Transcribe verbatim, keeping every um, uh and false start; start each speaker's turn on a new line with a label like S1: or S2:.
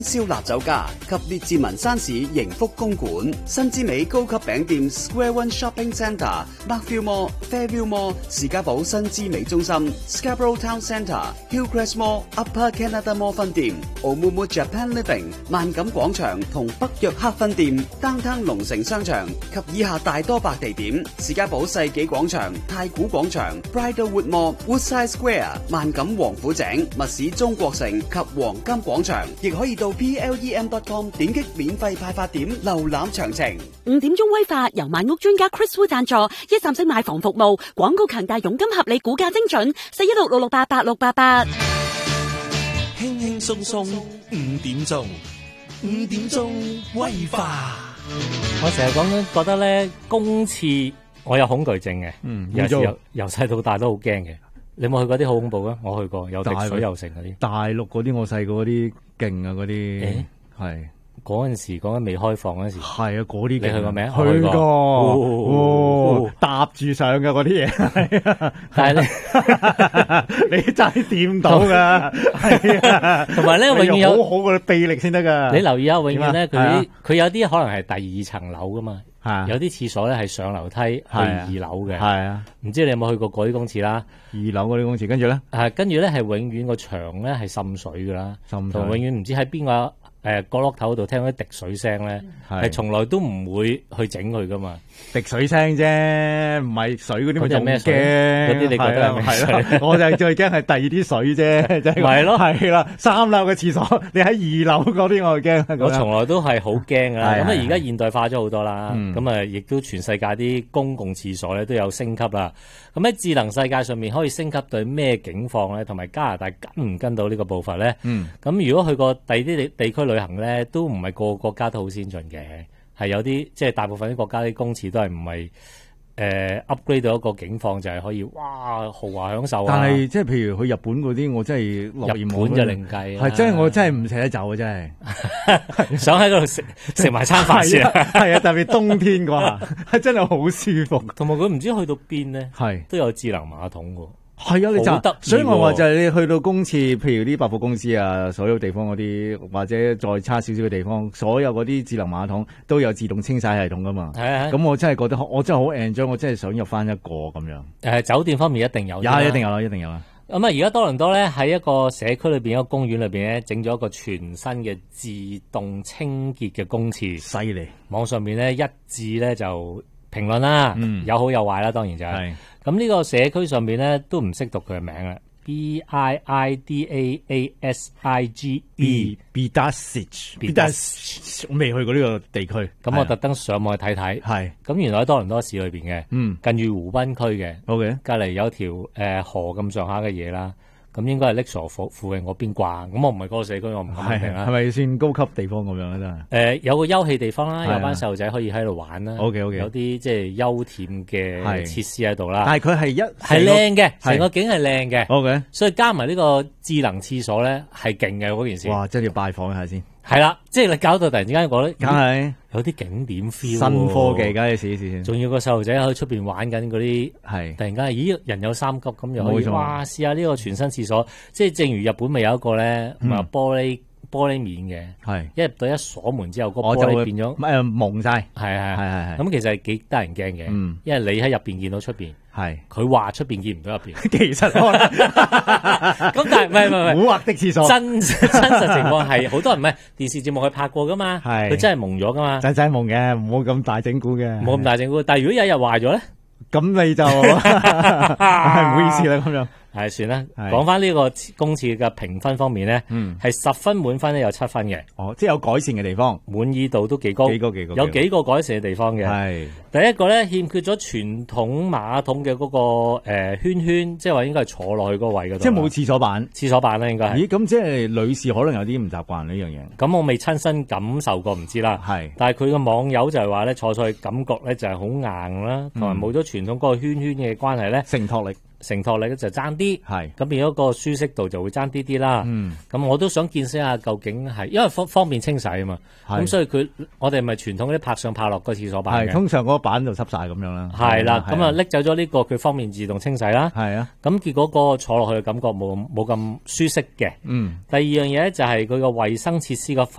S1: 燒臘酒家及列治文山市盈福公館、新之美高級餅店 Square One Shopping Centre、Markville Mall、Fairview Mall、士嘉堡新之美中心、Scarborough Town Centre、Hillcrest Mall、Upper Canada Mall 分店、澳門 Japan Living、萬錦廣場同北約克分店、Downtown 龍城商場及以下大多百地點，士嘉堡世紀廣場、太古廣場、Bridlewood Mall、Woodside Square、萬錦王府井、密市中國城及黃金廣場，亦可以到 P L E M dot com 點擊免費派發點瀏覽詳情。
S2: 五點鐘威發由買屋專家 Chris Wu 贊助，一站式買房服務，廣告強大，佣金合理，估價精準，四一六六六八八六八八。
S3: 輕輕鬆鬆五點鐘，五點鐘威化。
S4: 我成日講緊覺得咧公廁，我有恐懼症嘅，嗯，有時由由細到大都好驚嘅。你有冇去過啲好恐怖啊？我去過，有滴水又成嗰啲。
S5: 大陸嗰啲我細個嗰啲勁啊，嗰啲係
S4: 嗰陣時講緊未開放嗰陣時，
S5: 係啊，嗰啲你
S4: 去過未？
S5: 去過，哦，搭住上嘅嗰啲嘢，但係你你真係掂到噶，係啊，
S4: 同埋咧永遠有
S5: 好好嘅臂力先得噶。
S4: 你留意下，永遠咧佢佢有啲可能係第二層樓噶嘛。
S5: 係
S4: 有啲廁所咧係上樓梯去二樓嘅，
S5: 係啊，唔
S4: 知你有冇去過嗰啲公廁啦？
S5: 二樓嗰啲公廁，跟住咧，
S4: 係跟住咧係永遠個牆咧係滲水噶啦，
S5: 滲
S4: 同永遠唔知喺邊個誒角落頭度聽到啲滴水聲咧，係從來都唔會去整佢噶嘛。
S5: 滴水聲啫，唔係水嗰啲咪仲驚？
S4: 嗰啲你覺得係咩水？
S5: 我就係最驚係第二啲水啫，就係
S4: 係咯，
S5: 係啦，三樓嘅廁所，你喺二樓嗰啲我驚。
S4: 我從來都係好驚噶啦。咁啊，而家現代化咗好多啦，咁啊，亦都全世界啲公共廁所咧都有升級啦。咁喺智能世界上面可以升級到咩境況咧？同埋加拿大跟唔跟到呢個步伐咧？嗯，咁如果去過第二啲地地區旅行咧，都唔係個個國家都好先進嘅。係有啲即係大部分啲國家啲公廁都係唔係誒 upgrade 到一個境況，就係、是、可以哇豪華享受啊！
S5: 但係即係譬如去日本嗰啲，我真係樂而忘
S4: 日本就另計啦。
S5: 係真係我真係唔捨得走啊！真係
S4: 想喺嗰度食食埋餐飯先。
S5: 係啊，特別冬天啩，係真係好舒服。
S4: 同埋佢唔知去到邊咧，
S5: 係都
S4: 有智能馬桶㗎。
S5: 係啊，你就所以我話就係你去到公廁，譬如啲百貨公司啊，所有地方嗰啲，或者再差少少嘅地方，所有嗰啲智能馬桶都有自動清洗系統噶嘛。係啊，咁我真係覺得，我真係好 enjoy，我真係想入翻一個咁樣。誒，
S4: 酒店方面一定有，
S5: 有一定有啦，一定有啦。
S4: 咁啊，而家多倫多咧喺一個社區裏邊一個公園裏邊咧，整咗一個全新嘅自動清潔嘅公廁。
S5: 犀利！網
S4: 上面咧一致咧就評論啦，嗯、有好有壞啦，當然就係、是。咁呢個社區上邊咧都唔識讀佢嘅名啊 ，B I I D A A S I G
S5: E，Bidasage，Bidasage，我未去過呢個地區，
S4: 咁我特登上網去睇睇。係，咁原來喺多倫多市裏邊嘅，嗯，近住湖濱區嘅
S5: ，OK，
S4: 隔離有條誒、呃、河咁上下嘅嘢啦。咁應該係 Lakeshore 附附近嗰邊啩，咁我唔係嗰個社區，我唔肯定啦。
S5: 係咪算高級地方咁樣咧？真係。誒，
S4: 有個休憩地方啦，有班細路仔可以喺度玩啦。OK OK。有啲即係休憩嘅設施喺度啦。
S5: 但係佢係一
S4: 係靚嘅，成個景係靚嘅。
S5: OK。所
S4: 以加埋呢個智能廁所咧，係勁嘅嗰件事。
S5: 哇！真係要拜訪一下先。
S4: 係啦，即係你搞到突然之間覺得，
S5: 梗係
S4: 有啲景點 feel，
S5: 新科技，梗係試一試先。
S4: 仲要個細路仔喺出邊玩緊嗰啲，係突然間，咦，人有三急咁又可以，哇！試下呢個全新廁所，即係正如日本咪有一個咧，唔係玻璃玻璃面嘅，係一入到一鎖門之後，個玻璃變咗
S5: 誒蒙晒，
S4: 係係
S5: 係係。
S4: 咁其實係幾得人驚嘅，因為你喺入邊見到出邊。係，佢話出邊見唔到入邊，
S5: 其實咁
S4: 但係唔係唔係，
S5: 蠱惑的廁所，
S4: 真真實情況係好多人唔係電視節目佢拍過噶嘛，係，佢真係蒙咗噶嘛，
S5: 真真蒙嘅，唔好咁大整蠱嘅，
S4: 冇咁大整蠱，但係如果有一日壞咗咧，
S5: 咁你就唔好意思啦，咁樣。
S4: 係算啦，講翻呢個公廁嘅評分方面咧，嗯，係十分滿分咧有七分嘅，
S5: 哦，即係有改善嘅地方，
S4: 滿意度都幾高，
S5: 幾個幾個，
S4: 有幾個改善嘅地方嘅，係第一個咧欠缺咗傳統馬桶嘅嗰個誒圈圈，即係話應該係坐落去嗰個位嗰度，
S5: 即係冇廁所板，
S4: 廁所板咧應該係，
S5: 咦，咁即係女士可能有啲唔習慣呢樣嘢，
S4: 咁我未親身感受過唔知啦，係，但係佢個網友就係話咧坐上去感覺咧就係好硬啦，同埋冇咗傳統嗰個圈圈嘅關係咧，
S5: 承托力。
S4: 承托力咧就爭啲，
S5: 係
S4: 咁變咗個舒適度就會爭啲啲啦。
S5: 嗯，
S4: 咁我都想見識下究竟係，因為方方便清洗啊嘛。咁所以佢我哋咪傳統嗰啲拍上拍落個廁所板嘅，
S5: 通常嗰個板就濕晒咁樣啦。
S4: 係啦，咁啊拎走咗呢個，佢方便自動清洗啦。
S5: 係啊，
S4: 咁結果個坐落去嘅感覺冇冇咁舒適嘅。
S5: 嗯，
S4: 第二樣嘢咧就係佢個衛生設施個